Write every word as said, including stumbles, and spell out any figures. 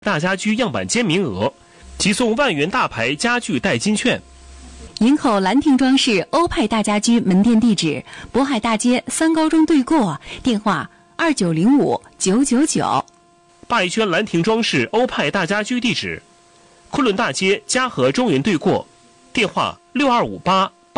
大家居样板间名额，即送万元大牌家具代金券。 营口兰亭装饰欧派大家居门店地址：渤海大街三高中对过，电话二九零五九九九。 拜轩兰亭装饰欧派大家居地址：昆仑大街嘉禾中原对过，电话六二五八